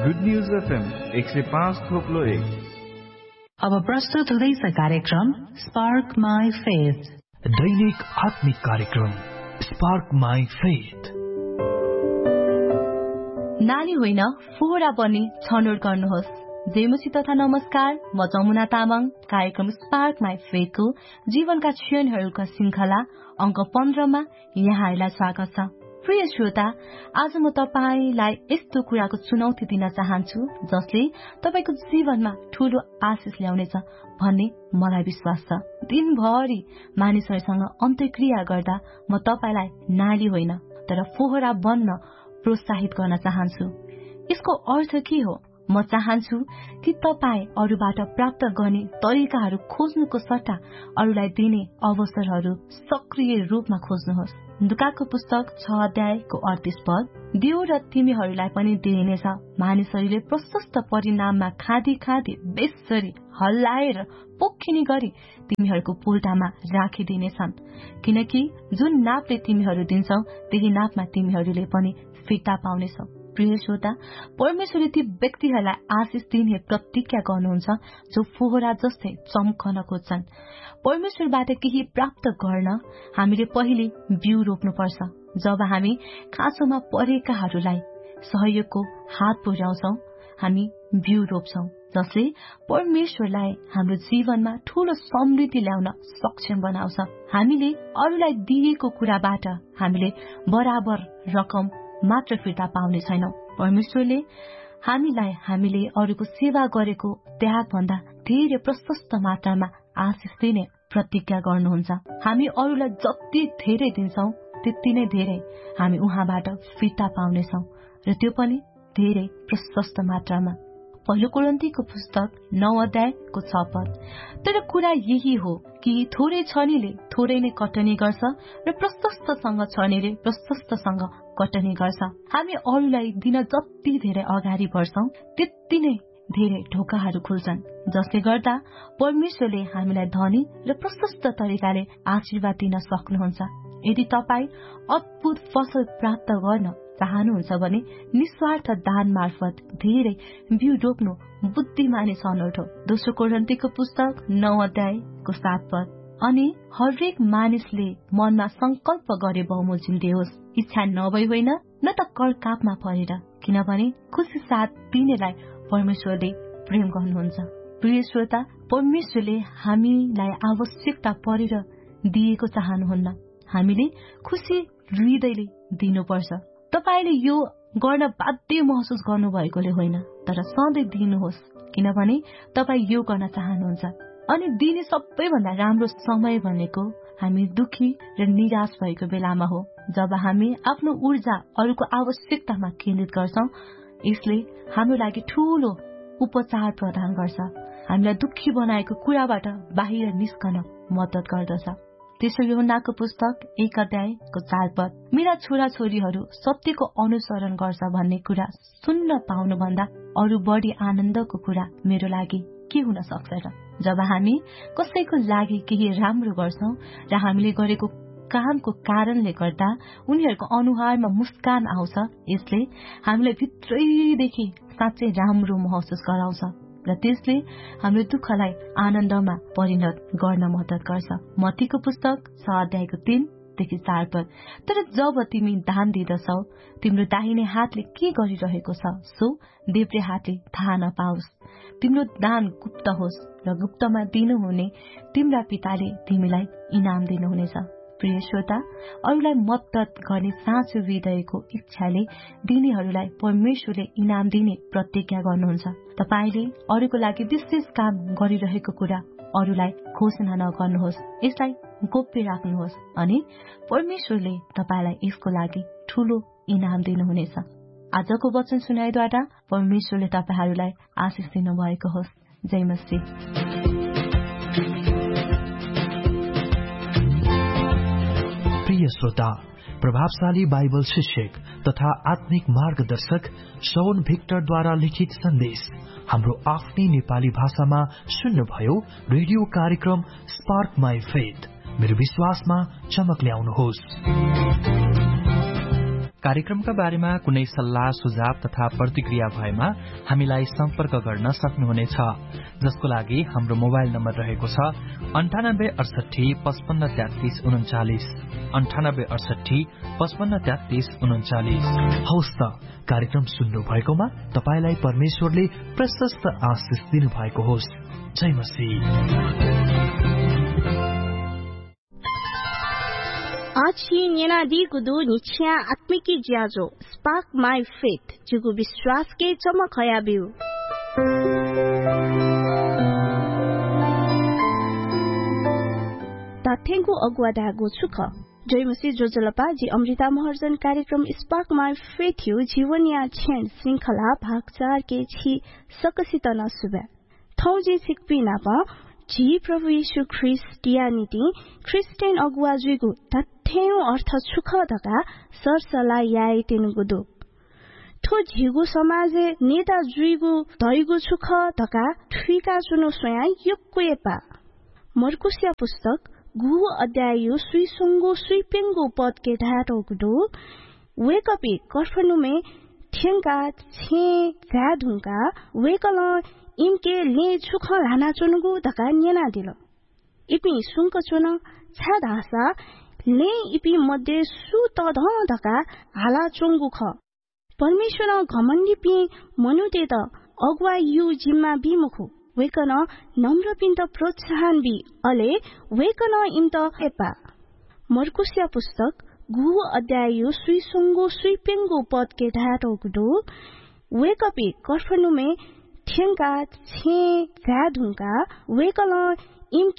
Good news FM 105.1। अब प्रस्तुत हुँदैछ कार्यक्रम स्पार्क माई फेथ, दैनिक आत्मिक कार्यक्रम स्पार्क माई फेथ। नानी होइन फोहोरा बनी छनौट गर्नुहोस्। जेमुसी तथा नमस्कार, म जमुना तामाङ। कार्यक्रम स्पार्क माई फेथको जीवनका क्षणहरूका श्रृंखला अंक 15 मा यहाँहरूलाई स्वागत छ। प्रिय श्रोता, आज म तपाईलाई यस्तो कुराको चुनौती दिन चाहन्छु जसले तपाईको जीवनमा ठूलो आशिष ल्याउनेछ भन्ने मलाई विश्वास छ। दिनभरि मानिसहरूसँग अन्तर्क्रिया गर्दा म तपाईलाई नाली होइन तर फोहोरा बन्न प्रोत्साहित गर्न चाहन्छु। यसको अर्थ के हो? म चाहन्छु कि तपाई अरूबाट प्राप्त गर्ने तरिकाहरू खोज्नुको सट्टा अरूलाई दिने अवसरहरू सक्रिय रूपमा खोज्नुहोस्। लुकाको पुस्तक 6 अध्यायको 38 पद, दियो र तिमीहरूलाई पनि दिइनेछ। मानिसहरूले प्रशस्त परिणाममा खाँदी खाँदी बेसरी हल्लाएर पोखिने गरी तिमीहरूको पोल्टामा राखिदिनेछन्, किनकि जुन नापले तिमीहरू दिन्छौ त्यही नापमा तिमीहरूले पनि फिर्ता पाउनेछौ। प्रिय श्रोता, परमेश्वरले ती व्यक्तिहरूलाई आशिष दिने प्रतिज्ञा गर्नुहुन्छ जो फोहोरा जस्तै चम्कन खोज्छन्। परमेश्वरबाट केही प्राप्त गर्न हामीले पहिले बिउ रोप्नुपर्छ। जब हामी खाँचोमा परेकाहरूलाई सहयोगको हात पुर्याउँछौ, हामी बिउ रोप्छौं जसले परमेश्वरलाई हाम्रो जीवनमा ठूलो समृद्धि ल्याउन सक्षम बनाउँछ। हामीले अरूलाई दिएको कुराबाट हामीले बराबर रकम मात्र फिर्ता पाउने छैनौं। परमेश्वरले हामीलाई हामीले अरूको सेवा गरेको त्याग भन्दा धेरै प्रशस्त मात्रामा आशिष दिने प्रतिज्ञा गर्नुहुन्छ। हामी अरूलाई जति धेरै दिन्छौं त्यति नै धेरै हामी उहाँबाट फिर्ता पाउनेछौं, र त्यो पनि धेरै प्रशस्त मात्रामा। पहिलो कोरिन्थीको पुस्तक 9 अध्यायको 6 पद, तर कुरा यही हो कि थोरै छनीले थोरै नै कटनी गर्छ र प्रशस्तसँग छनीले प्रशस्तसँग कटनी गर्छ। हामी अरूलाई दिन जति धेरै अगाडि बढ्छौं त्यति नै धेरै ढोकाहरू खुल्छन्, जसले गर्दा परमेश्वरले हामीलाई धनी र प्रशस्त तरिकाले आशीर्वाद दिन सक्नुहुन्छ। यदि तपाई अद्भुत फसल प्राप्त गर्न चाहनुहुन्छ भने निस्वार्थ दान मार्फत धेरै बिउ रोप्नु बुद्धिमानी छनौट हो। दोस्रो कोरिन्थीको पुस्तक 9 अध्यायको 7 पद, अनि हरेक मानिसले मनमा संकल्प गरे बहुमोजिम दियोस्, इच्छा नभई होइन न त करकापमा परेर, किनभने खुशी साथ दिनेलाई परमेश्वरले प्रेम गर्नुहुन्छ। प्रिय श्रोता, परमेश्वरले हामीलाई आवश्यकता परेर दिएको चाहनुहुन्न, हामीले खुशी हृदयले दिनुपर्छ। तपाईले यो गर्न बाध्य महसुस गर्नु भएकोले होइन, तर सधैँ दिनुहोस्, किनभने तपाई यो गर्न चाहनुहुन्छ। अनि दिने सबैभन्दा राम्रो समय भनेको हामी दुखी र निराश भएको बेलामा हो, जब हामी आफ्नो ऊर्जा अरूको आवश्यकतामा केन्द्रित गर्छौं। यसले हाम्रो लागि ठूलो उपचार प्रदान गर्छ, हामीलाई दुखी बनाएको कुराबाट बाहिर निस्कन मद्दत गर्दछ। तेस्रो यूहन्नाको पुस्तक 1 अध्यायको 4 पद, मेरा छोरा छोरीहरू सत्यको अनुसरण गर्छ भन्ने कुरा सुन्न पाउनु भन्दा अरू बढी आनन्दको कुरा मेरो लागि के हुन सक्छ र? जब हामी कसैको लागि केही राम्रो गर्छौं र हामीले गरेको कामको कारणले गर्दा उनीहरूको अनुहारमा मुस्कान आउँछ, यसले हामीलाई भित्रैदेखि साँच्चै राम्रो महसुस गराउँछ र त्यसले हाम्रो दुःखलाई आनन्दमा परिणत गर्न मद्दत गर्छ। मत्तीको पुस्तक 6 अध्यायको 3 देखि 4 पद, तर जब तिमी दान दिँदछौ तिम्रो दाहिने हातले के गरिरहेको छ सो देब्रे हातले थाहा नपाओस्। तिम्रो दान गुप्त होस् र गुप्तमा दिनुहुने तिम्रा पिताले तिमीलाई इनाम दिनुहुनेछ। प्रिय श्रोता, अरूलाई मद्दत गर्ने साँचो हृदयको इच्छाले दिनेहरूलाई परमेश्वरले इनाम दिने प्रतिज्ञा गर्नुहुन्छ। तपाईले अरूको लागि विशेष काम गरिरहेको कुरा अरूलाई घोषणा नगर्नुहोस्, यसलाई गोप्य राख्नुहोस्, अनि परमेश्वरले तपाईलाई यसको लागि ठूलो इनाम दिनुहुनेछ। आजको वचन सुनाइद्वारा परमेश्वरले तपाईहरूलाई आशिष दिनुभएको होस्। जय मसीह। प्रिय श्रोता, प्रभावशाली बाइबल शिक्षक तथा आत्मिक मार्गदर्शक शौन भिक्टरद्वारा लिखित सन्देश हाम्रो आफ्नै नेपाली भाषामा सुन्नुभयो। रेडियो कार्यक्रम स्पार्क माई फेथ, मेरो विश्वासमा चमक ल्याउनुहोस्। कार्यक्रमका बारेमा कुनै सल्लाह सुझाव तथा प्रतिक्रिया भएमा हामीलाई सम्पर्क गर्न सक्नुहुनेछ, जसको लागि हाम्रो मोबाइल नम्बर रहेको छ 9868553339 9868553339। हौस् त, कार्यक्रम सुन्नु भएकोमा तपाईलाई परमेश्वरले प्रशस्त आशिष दिनु भएको होस्। जय मसीह। आछि नेनादी गुदु निछ्या आत्मिकी ज्याजो स्पार्क माई फेथ जुगु विश्वास के चमक हया बिउ ताथेंगु अगुवा दागु छुख जयमसी जोजलपा जी अमृता महर्जन कार्यक्रम स्पार्क माई फेथ यु जीवन या छेन श्रृंखला भाग 4 के छी सकसित नसुबे थौ जे सिकपी नापा जी प्रभु यीशु ख्रिस्टियानिटी क्रिस्टियन अगुवा जुइगु तथ्यौ अर्थ छुख धका सरसला याइ तेनुगुदु थो झिगु समाजे नेता जुइगु धइगु छुख धका ठुइका चुनो सोया युक्कुएपा मर्कुसिया पुस्तक गु अध्याय सुइसुंगु सुइपेंगु पद के धारो गुदु वेकपी कर्फनुमे थेंगा छे गाधुंगा वेकल इनके ले छुख लाना चुनुगु धका न्यना दिल इपि सुंक चुन छा धासा ले इपि मध्ये सु तध धका हाला चुंगु ख परमेश्वर घमण्डी पि मनुते त अगुवा यु जिम्मा बिमुखु वेकन नम्र पिन्त प्रोत्साहन बि अले वेकन इन्त एपा मर्कुसिया पुस्तक गु अध्याय सुइसुंगु सुइपेंगु पद के धारो गुदु वेकपी कर्फनुमे थेंगा छे गाधुंगा वेकल इन